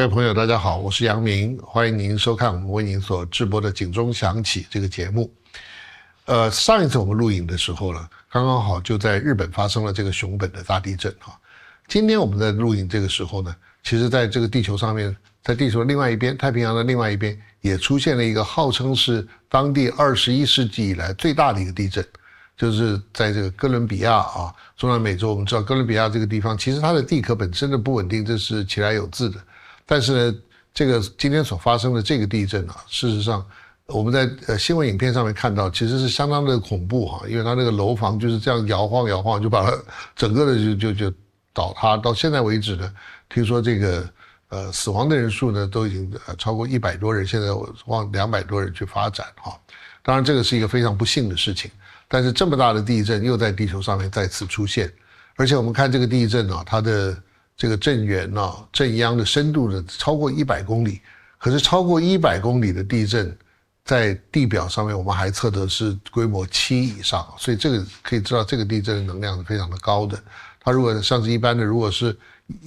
各位朋友大家好，我是杨明，欢迎您收看我们为您所直播的警钟响起这个节目。上一次我们录影的时候呢，刚刚好就在日本发生了这个熊本的大地震哈。今天我们在录影这个时候呢，其实在这个地球上面，在地球的另外一边，太平洋的另外一边也出现了一个号称是当地21世纪以来最大的一个地震，就是在这个哥伦比亚啊，中南美洲。我们知道哥伦比亚这个地方其实它的地壳本身的不稳定，这是其来有自的。但是呢，这个今天所发生的这个地震啊，事实上我们在新闻影片上面看到，其实是相当的恐怖哈，因为它那个楼房就是这样摇晃摇晃，就把它整个的就倒塌。到现在为止呢，听说这个死亡的人数呢都已经超过100多人，现在往200多人去发展哈。当然这个是一个非常不幸的事情，但是这么大的地震又在地球上面再次出现，而且我们看这个地震啊，它的这个震源啊，震央的深度呢超过100公里，可是超过100公里的地震，在地表上面我们还测得是规模7以上，所以这个可以知道这个地震的能量是非常的高的。它如果像是一般的，如果是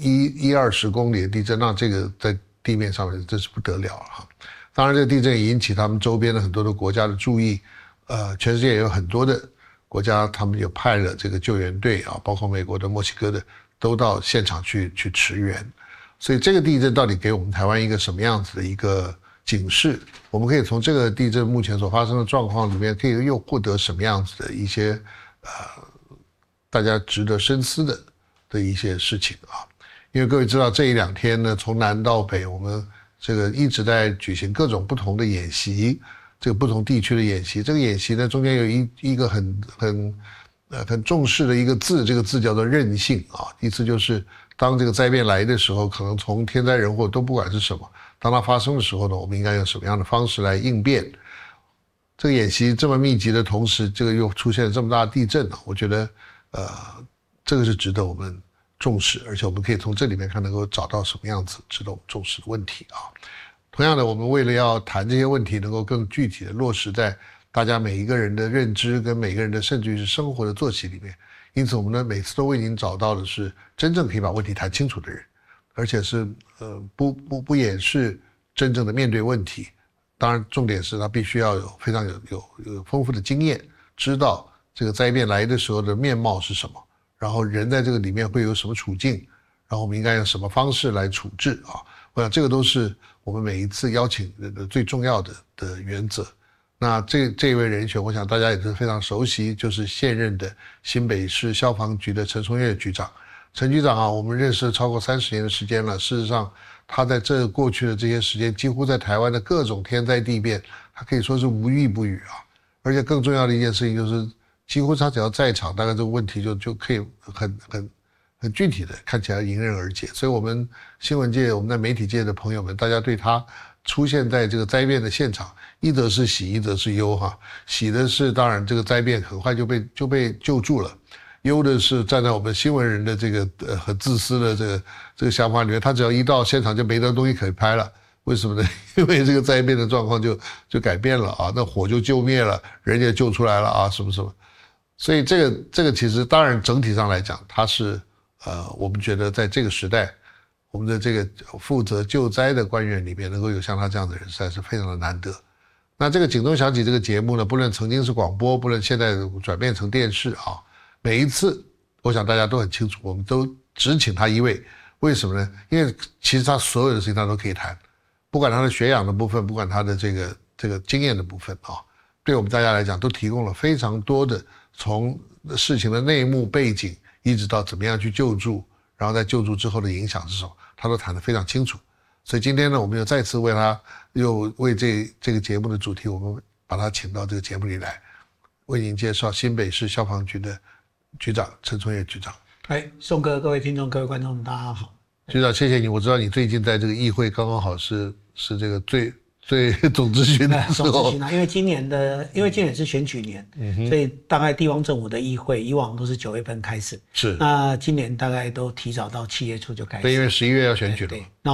20公里的地震，那这个在地面上面真是不得了了哈。当然这个地震也引起他们周边的很多的国家的注意，全世界也有很多的国家他们也派了这个救援队啊，包括美国的、墨西哥的都到现场去驰援。所以这个地震到底给我们台湾一个什么样子的一个警示，我们可以从这个地震目前所发生的状况里面可以又获得什么样子的一些大家值得深思的一些事情啊。因为各位知道这1-2天呢，从南到北我们这个一直在举行各种不同的演习，这个不同地区的演习。这个演习呢中间有一个很重视的一个字，这个字叫做韧性啊，意思就是当这个灾变来的时候，可能从天灾人祸都不管是什么，当它发生的时候呢，我们应该用什么样的方式来应变。这个演习这么密集的同时，这个又出现了这么大的地震啊，我觉得这个是值得我们重视，而且我们可以从这里面看能够找到什么样子值得我们重视的问题啊。同样的，我们为了要谈这些问题能够更具体的落实在大家每一个人的认知跟每个人的甚至于是生活的作息里面，因此我们呢每次都为您找到的是真正可以把问题谈清楚的人，而且是不掩饰，真正的面对问题。当然重点是他必须要有非常有丰富的经验，知道这个灾变来的时候的面貌是什么，然后人在这个里面会有什么处境，然后我们应该用什么方式来处置啊。我想这个都是我们每一次邀请人的最重要的原则。那这一位人选我想大家也是非常熟悉，就是现任的新北市消防局的陈松岳局长。陈局长啊，我们认识了超过30年的时间了，事实上他在这过去的这些时间，几乎在台湾的各种天灾地变，他可以说是无一不语啊。而且更重要的一件事情就是，几乎他只要在场，大概这个问题就可以很具体的看起来迎刃而解。所以我们新闻界，我们在媒体界的朋友们，大家对他出现在这个灾变的现场，一则是喜，一则是忧哈。喜的是当然这个灾变很快就被救助了，忧的是站在我们新闻人的这个很自私的这个想法里面，他只要一到现场就没得东西可以拍了。为什么呢？因为这个灾变的状况就改变了啊，那火就救灭了，人也救出来了啊，什么什么。所以这个其实当然整体上来讲，它是我们觉得在这个时代，我们的这个负责救灾的官员里面能够有像他这样的人，实在是非常的难得。那这个警钟响起这个节目呢，不论曾经是广播，不论现在转变成电视啊，每一次我想大家都很清楚，我们都只请他一位。为什么呢？因为其实他所有的事情他都可以谈，不管他的学养的部分，不管他的这个经验的部分啊，对我们大家来讲都提供了非常多的从事情的内幕背景，一直到怎么样去救助，然后在救助之后的影响是什么，他都谈得非常清楚。所以今天呢，我们又再次为这个节目的主题，我们把他请到这个节目里来，为您介绍新北市消防局的局长陈松岳局长。 宋哥，各位听众，各位观众，大家好。 局长，谢谢你。我知道你最近在这个议会刚刚好是这个最总咨询的时候。 总咨询因为今年是选举年，所以大概地方政府的议会以往都是9月份开始， 是。 那今年大概都提早到7月初就开始。 对，因为11月要选举了。 对。